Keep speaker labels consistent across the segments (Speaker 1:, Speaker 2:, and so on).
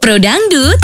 Speaker 1: Pro Dangdut.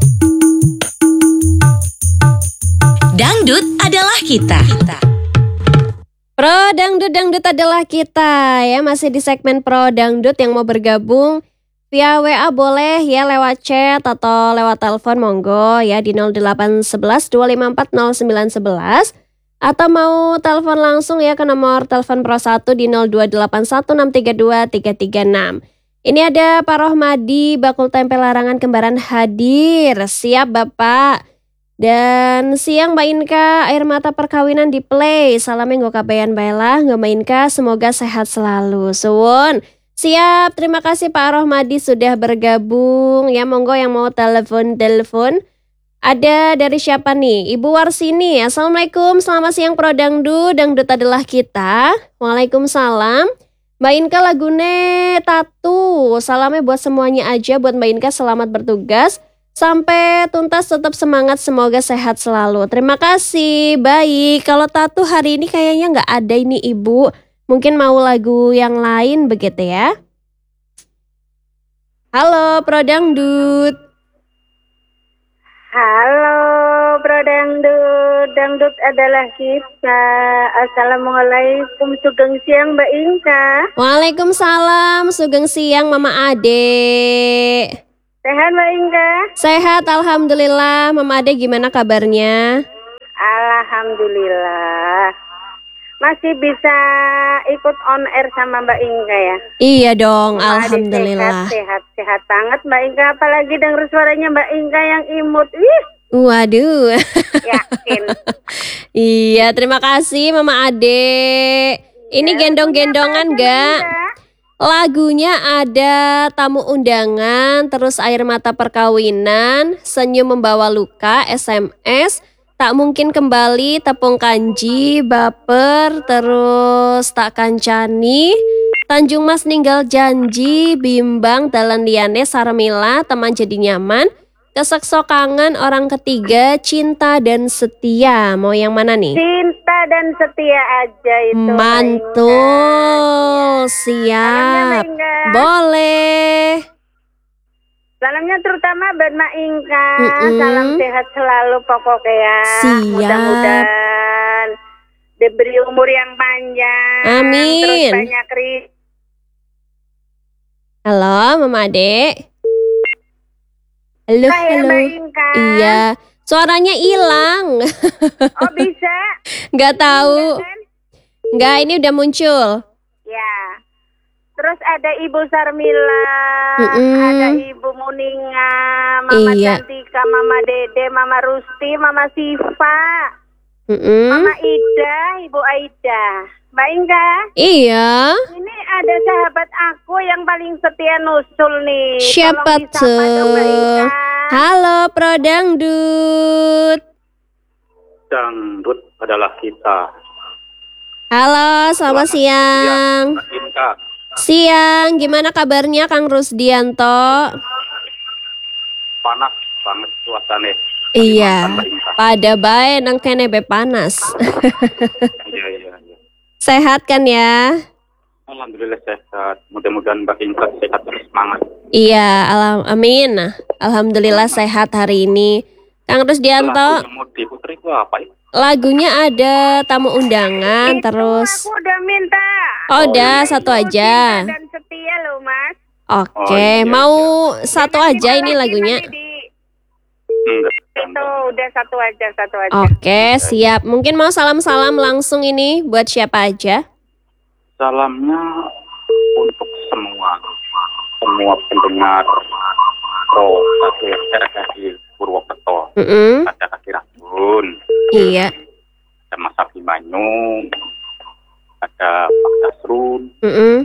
Speaker 1: Dangdut adalah kita.
Speaker 2: Pro Dangdut adalah kita ya, masih di segmen Pro Dangdut. Yang mau bergabung via WA boleh ya, lewat chat atau lewat telepon monggo ya di 0811 254 0911, atau mau telepon langsung ya ke nomor telepon Pro 1 di 0281 632 336. Ini ada Pak Rohmadi, bakul tempe larangan Kembaran hadir. Siap Bapak. Dan siang Mbak Inka, air mata perkawinan di play. Salamnya nggo kabayan baelah, nggo Mbak Inka, semoga sehat selalu. Suwun. Siap, terima kasih Pak Rohmadi sudah bergabung. Ya monggo yang mau telepon. Ada dari siapa nih? Ibu Warsini. Assalamualaikum, selamat siang Pro Dangdut. Dangdut adalah kita. Waalaikumsalam. Mbak Inka lagune Tatu. Salamnya buat semuanya aja, buat Mbak Inka, selamat bertugas. Sampai tuntas, tetap semangat, semoga sehat selalu. Terima kasih. Baik, kalau Tatu hari ini kayaknya nggak ada ini Ibu. Mungkin mau lagu yang lain begitu ya. Halo Pro Dangdut.
Speaker 3: Halo Pro Dangdut, Dangdut adalah kita. Assalamualaikum, sugeng siang Mbak Inka.
Speaker 2: Waalaikumsalam, sugeng siang Mama Ade.
Speaker 3: Sehat Mbak Inka?
Speaker 2: Sehat, alhamdulillah. Mama Ade gimana kabarnya?
Speaker 3: Alhamdulillah. Masih bisa ikut on air sama Mbak Inka ya?
Speaker 2: Iya dong,
Speaker 3: Mama Ade
Speaker 2: alhamdulillah.
Speaker 3: sehat banget Mbak Inka. Apalagi denger suaranya Mbak Inka yang imut. Wih,
Speaker 2: Waduh.
Speaker 3: yakin.
Speaker 2: Iya, terima kasih Mama Ade. Ini
Speaker 3: Ya,
Speaker 2: gendong-gendongan
Speaker 3: punya apa aja,
Speaker 2: gak?
Speaker 3: Mbak Inka?
Speaker 2: Lagunya ada Tamu Undangan, terus Air Mata Perkawinan, Senyum Membawa Luka, SMS, Tak Mungkin Kembali, Tepung Kanji, Baper, terus Tak Kancani, Tanjung Mas Ninggal Janji, Bimbang, Dalan Liane, Sarmila, Teman Jadi Nyaman, Kesekso Kangen, Orang Ketiga, Cinta dan Setia. Mau yang mana nih?
Speaker 3: Cinta dan setia aja itu Mbak Inka.
Speaker 2: Mantul,
Speaker 3: Salamnya
Speaker 2: siap.
Speaker 3: Mbak Inka.
Speaker 2: Boleh.
Speaker 3: Salamnya terutama buat Mbak Inka.
Speaker 2: Mm-mm.
Speaker 3: Salam sehat selalu pokoknya ya.
Speaker 2: Siap.
Speaker 3: Mudah-mudahan diberi umur yang panjang.
Speaker 2: Amin.
Speaker 3: Terus banyak
Speaker 2: Halo, Mama Ade. Halo,
Speaker 3: Mbak
Speaker 2: halo.
Speaker 3: Inka.
Speaker 2: Iya, suaranya hilang.
Speaker 3: Oh bisa?
Speaker 2: Nggak tahu.
Speaker 3: Iya kan?
Speaker 2: Nggak, ini udah muncul.
Speaker 3: Ya. Terus ada Ibu Sarmila,
Speaker 2: Mm-mm.
Speaker 3: ada Ibu Muninga, Mama
Speaker 2: Iya.
Speaker 3: Cantika, Mama Dede, Mama Rusti, Mama Siva,
Speaker 2: Mm-mm.
Speaker 3: Mama Ida, Ibu Aida. Mbak Inka,
Speaker 2: Iya.
Speaker 3: ini ada sahabat aku yang paling setia nusul nih.
Speaker 2: Siapa
Speaker 3: Tolong disapa dong, Mbak
Speaker 2: tuh?
Speaker 3: Inka.
Speaker 2: Halo, Pro Dangdut.
Speaker 4: Dangdut adalah kita.
Speaker 2: Halo, selamat siang.
Speaker 4: Mbak Inka.
Speaker 2: Siang, gimana kabarnya Kang Rusdianto?
Speaker 4: Panas banget suasana.
Speaker 2: Iya,
Speaker 4: Mbak Inka.
Speaker 2: pada bae nang kene be panas.
Speaker 4: Iya.
Speaker 2: Sehat kan ya?
Speaker 4: Alhamdulillah sehat. Mudah-mudahan Mbak Inka sehat terus semangat.
Speaker 2: Iya, amin. Alhamdulillah sehat hari ini. Kang Rusdianto,
Speaker 4: Lagu yang mau diputer itu apa ya?
Speaker 2: lagunya ada Tamu Undangan,
Speaker 3: Itu
Speaker 2: terus
Speaker 3: aku udah minta.
Speaker 2: oh, udah satu aja.
Speaker 3: Cinta dan setia loh, Mas.
Speaker 2: Oke,
Speaker 4: Oh, iya,
Speaker 2: mau
Speaker 4: iya.
Speaker 2: satu
Speaker 3: Nanti
Speaker 2: aja ini
Speaker 3: lagi
Speaker 2: lagunya.
Speaker 3: nanti
Speaker 4: Enggak.
Speaker 3: Itu udah satu aja.
Speaker 2: Oke, siap. Mungkin mau salam-salam langsung ini buat siapa aja?
Speaker 4: Salamnya untuk semua pendengar Pro satu di Purwokerto.
Speaker 2: Mm-mm.
Speaker 4: Ada Kaki Rabun,
Speaker 2: Iya.
Speaker 4: ada Mas Abimanyu, ada Pak Dasrun,
Speaker 2: Mm-mm.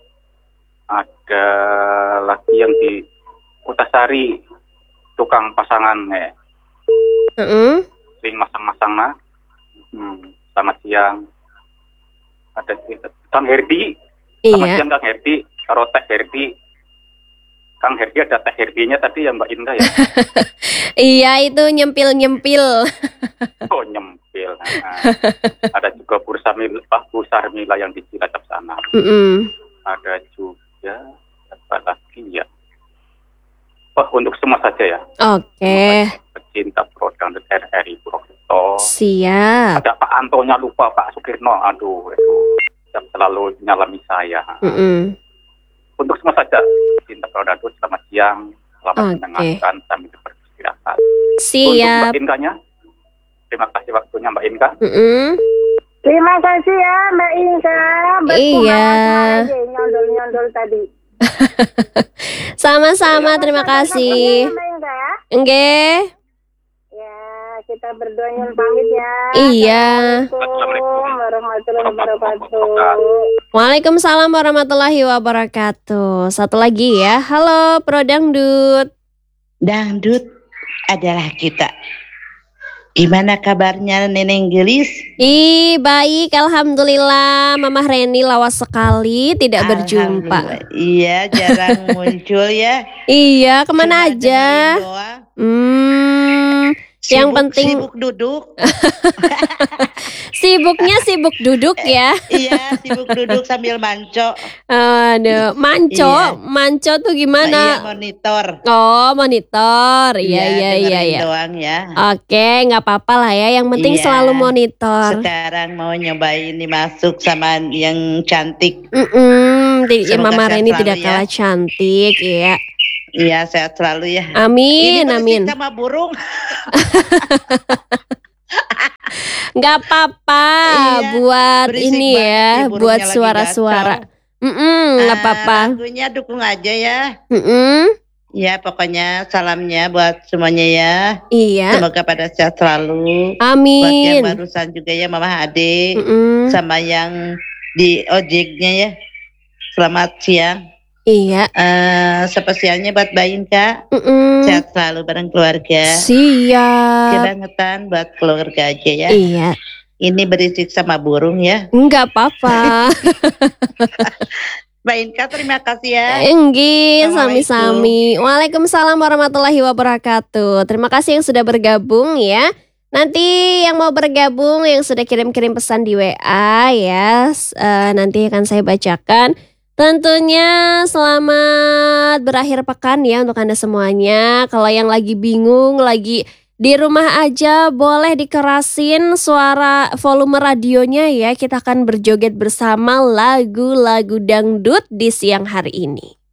Speaker 4: ada lagi yang di Kutasari, tukang pasangan
Speaker 2: Mm-mm.
Speaker 4: sering masang-masang nah. Selamat siang. Ada Kang Herdi. Selamat
Speaker 2: Iya.
Speaker 4: siang Kang Herdi. Karo Teh Herdi. Kang Herdi ada Teh Herdinya tadi ya Mbak Indah ya.
Speaker 2: Iya, itu nyempil-nyempil.
Speaker 4: Oh nyempil. Nah, ada juga Bu Sarmila yang di Cilacap sana.
Speaker 2: Mm-mm.
Speaker 4: Ada juga apa lagi ya? Oh, untuk semua saja ya.
Speaker 2: Oke.
Speaker 4: Pecinta Pro Dangdut RRI Purwokerto.
Speaker 2: Siap.
Speaker 4: Ada Pak Antonya lupa, Pak Sukirno. Aduh, itu yang selalu nyalami saya. Untuk semua saja pecinta Pro Dangdut, selamat siang. Selamat mendengarkan sambil beristirahat.
Speaker 2: Siap.
Speaker 4: Untuk Mbak Inkanya, terima kasih waktunya Mbak Inka.
Speaker 3: Terima kasih ya Mbak Inka.
Speaker 2: Iya.
Speaker 3: Nyondol-nyondol tadi.
Speaker 2: Sama-sama, terima kasih.
Speaker 3: Mbak Inka ya.
Speaker 2: Nggih.
Speaker 3: Ya, kita berdua nyun pamit ya.
Speaker 2: Iya.
Speaker 3: Assalamualaikum warahmatullahi wabarakatuh.
Speaker 2: Waalaikumsalam warahmatullahi wabarakatuh. Satu lagi ya. Halo Pro Dangdut.
Speaker 5: Dangdut adalah kita. Gimana kabarnya Neneng Gelis?
Speaker 2: Baik, alhamdulillah. Mama Reni lawas sekali tidak berjumpa.
Speaker 5: Alhamdulillah. Iya, jarang muncul ya.
Speaker 2: Iya, kemana
Speaker 5: Cuma
Speaker 2: aja?
Speaker 5: dengerin doang.
Speaker 2: Yang penting
Speaker 5: Sibuk duduk.
Speaker 2: sibuknya sibuk duduk ya.
Speaker 5: Iya, sibuk duduk sambil manco.
Speaker 2: Aduh, manco,
Speaker 5: Iya.
Speaker 2: manco tuh
Speaker 5: Iya,
Speaker 2: gimana?
Speaker 5: monitor.
Speaker 2: Oh, monitor. Iya.
Speaker 5: dengerin doang ya.
Speaker 2: Oke, nggak apa-apa lah ya. Yang penting
Speaker 5: Iya.
Speaker 2: selalu monitor.
Speaker 5: Sekarang mau nyobain dimasuk sama yang cantik.
Speaker 2: Mama
Speaker 5: Semoga
Speaker 2: Reni
Speaker 5: sehat
Speaker 2: tidak
Speaker 5: selalu ya.
Speaker 2: kalah cantik ya.
Speaker 5: Iya, sehat selalu ya.
Speaker 2: Amin,
Speaker 5: Ini
Speaker 2: amin.
Speaker 5: berisik sama burung.
Speaker 2: Nggak apa-apa
Speaker 5: Iya,
Speaker 2: buat
Speaker 5: berisik
Speaker 2: ini
Speaker 5: banget
Speaker 2: ya,
Speaker 5: nih, burungnya
Speaker 2: buat
Speaker 5: lagi
Speaker 2: suara-suara.
Speaker 5: gacor.
Speaker 2: Nggak apa-apa.
Speaker 5: Lagunya dukung aja ya.
Speaker 2: Mm-mm.
Speaker 5: Ya, pokoknya salamnya buat semuanya ya.
Speaker 2: Iya.
Speaker 5: Semoga pada sehat selalu. Buat
Speaker 2: Amin.
Speaker 5: yang barusan juga ya Mama Ade.
Speaker 2: Mm-mm.
Speaker 5: Sama yang di ojeknya ya. Selamat siang.
Speaker 2: Iya.
Speaker 5: Spesialnya buat Mbak Inka.
Speaker 2: Mm-mm.
Speaker 5: Sehat selalu bareng keluarga.
Speaker 2: Siap.
Speaker 5: Kebangetan buat keluarga aja ya.
Speaker 2: Iya.
Speaker 5: Ini berisik sama burung ya.
Speaker 2: Nggak apa-apa.
Speaker 5: Mbak Inka terima kasih ya.
Speaker 2: Enggih,
Speaker 5: Assalamualaikum.
Speaker 2: sami-sami. Waalaikumsalam warahmatullahi wabarakatuh. Terima kasih yang sudah bergabung ya. Nanti yang mau bergabung, yang sudah kirim-kirim pesan di WA ya, nanti akan saya bacakan. Tentunya selamat berakhir pekan ya untuk Anda semuanya. Kalau yang lagi bingung, lagi di rumah aja, boleh dikerasin suara volume radionya ya. Kita akan berjoget bersama lagu-lagu dangdut di siang hari ini.